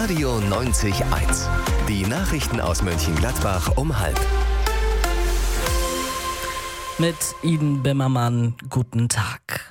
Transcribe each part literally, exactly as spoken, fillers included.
Radio neunzig Komma eins. Die Nachrichten aus Mönchengladbach um halb. Mit Iden Bimmermann, guten Tag.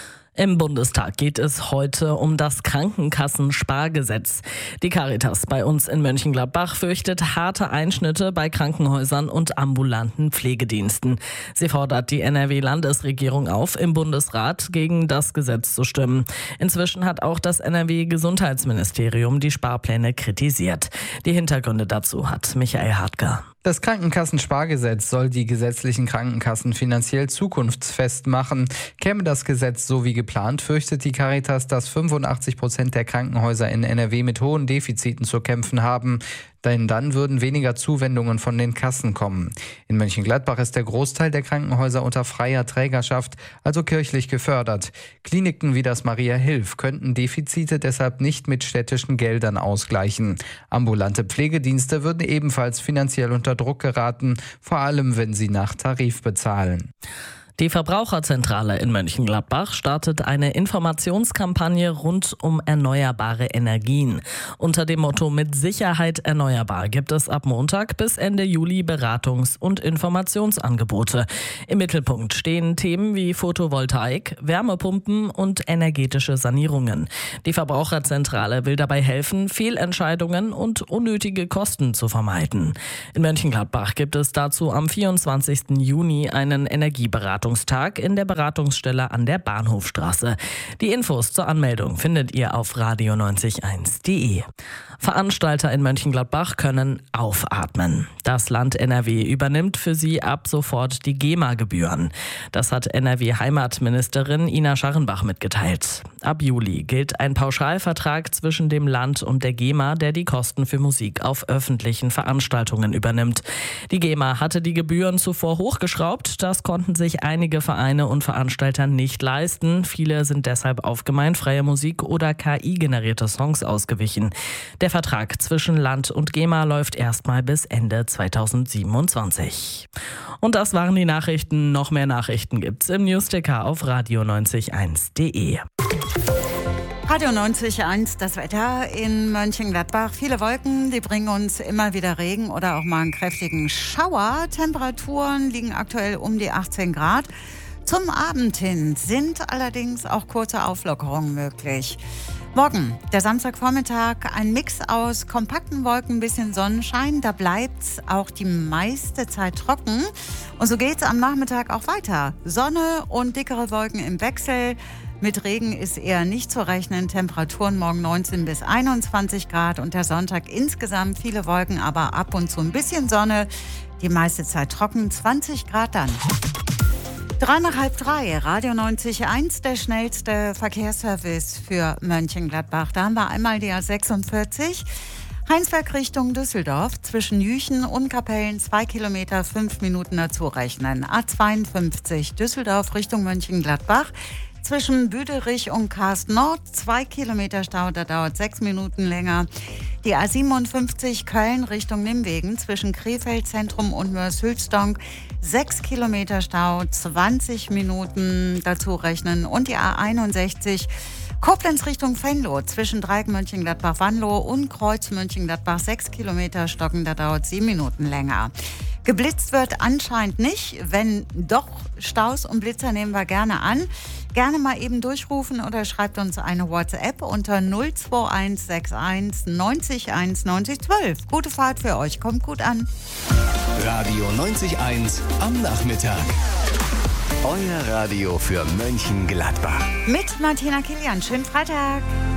Im Bundestag geht es heute um das Krankenkassenspargesetz. Die Caritas bei uns in Mönchengladbach fürchtet harte Einschnitte bei Krankenhäusern und ambulanten Pflegediensten. Sie fordert die N R W-Landesregierung auf, im Bundesrat gegen das Gesetz zu stimmen. Inzwischen hat auch das N R W-Gesundheitsministerium die Sparpläne kritisiert. Die Hintergründe dazu hat Michael Hartger. Das Krankenkassenspargesetz soll die gesetzlichen Krankenkassen finanziell zukunftsfest machen. Käme das Gesetz so wie geplant, fürchtet die Caritas, dass fünfundachtzig Prozent der Krankenhäuser in N R W mit hohen Defiziten zu kämpfen haben. Denn dann würden weniger Zuwendungen von den Kassen kommen. In Mönchengladbach ist der Großteil der Krankenhäuser unter freier Trägerschaft, also kirchlich gefördert. Kliniken wie das Maria Hilf könnten Defizite deshalb nicht mit städtischen Geldern ausgleichen. Ambulante Pflegedienste würden ebenfalls finanziell unter Druck geraten, vor allem wenn sie nach Tarif bezahlen. Die Verbraucherzentrale in Mönchengladbach startet eine Informationskampagne rund um erneuerbare Energien. Unter dem Motto "Mit Sicherheit erneuerbar" gibt es ab Montag bis Ende Juli Beratungs- und Informationsangebote. Im Mittelpunkt stehen Themen wie Photovoltaik, Wärmepumpen und energetische Sanierungen. Die Verbraucherzentrale will dabei helfen, Fehlentscheidungen und unnötige Kosten zu vermeiden. In Mönchengladbach gibt es dazu am vierundzwanzigsten Juni einen Energieberatungstag in der Beratungsstelle an der Bahnhofstraße. Die Infos zur Anmeldung findet ihr auf radio neunzig Komma eins punkt de. Veranstalter in Mönchengladbach können aufatmen. Das Land N R W übernimmt für sie ab sofort die GEMA-Gebühren. Das hat N R W-Heimatministerin Ina Scharrenbach mitgeteilt. Ab Juli gilt ein Pauschalvertrag zwischen dem Land und der GEMA, der die Kosten für Musik auf öffentlichen Veranstaltungen übernimmt. Die GEMA hatte die Gebühren zuvor hochgeschraubt. Das konnten sich einige Vereine und Veranstalter nicht leisten. Viele sind deshalb auf gemeinfreie Musik oder K I-generierte Songs ausgewichen. Der Vertrag zwischen Land und GEMA läuft erstmal bis Ende zweitausendsiebenundzwanzig. Und das waren die Nachrichten. Noch mehr Nachrichten gibt's im Newsticker auf radio neunzig Komma eins punkt de. Radio neunzig Komma eins, das Wetter in Mönchengladbach. Viele Wolken, die bringen uns immer wieder Regen oder auch mal einen kräftigen Schauer. Temperaturen liegen aktuell um die achtzehn Grad. Zum Abend hin sind allerdings auch kurze Auflockerungen möglich. Morgen, der Samstagvormittag, ein Mix aus kompakten Wolken, ein bisschen Sonnenschein. Da bleibt's auch die meiste Zeit trocken. Und so geht's am Nachmittag auch weiter. Sonne und dickere Wolken im Wechsel. Mit Regen ist eher nicht zu rechnen. Temperaturen morgen neunzehn bis einundzwanzig Grad und der Sonntag insgesamt viele Wolken, aber ab und zu ein bisschen Sonne. Die meiste Zeit trocken, zwanzig Grad dann. Drei nach halb drei, Radio neunzig Komma eins, der schnellste Verkehrsservice für Mönchengladbach. Da haben wir einmal die A sechsundvierzig, Heinsberg Richtung Düsseldorf, zwischen Jüchen und Kapellen, zwei Kilometer, fünf Minuten dazu rechnen. A zweiundfünfzig, Düsseldorf Richtung Mönchengladbach, zwischen Büderich und Karst Nord, zwei Kilometer Stau, da dauert sechs Minuten länger. Die A siebenundfünfzig Köln Richtung Nimwegen, zwischen Krefeld Zentrum und Mörs-Hülsdonk, sechs Kilometer Stau, zwanzig Minuten dazu rechnen. Und die A einundsechzig Koblenz Richtung Venlo, zwischen Dreieck Mönchengladbach-Wanlo und Kreuz Mönchengladbach, sechs Kilometer stocken, da dauert sieben Minuten länger. Geblitzt wird anscheinend nicht. Wenn doch, Staus und Blitzer nehmen wir gerne an. Gerne mal eben durchrufen oder schreibt uns eine WhatsApp unter null zwei eins sechs eins neunzig eins neunzig zwölf. Gute Fahrt für euch, kommt gut an. Radio neunzig Komma eins am Nachmittag. Euer Radio für Mönchengladbach. Mit Martina Kilian. Schönen Freitag.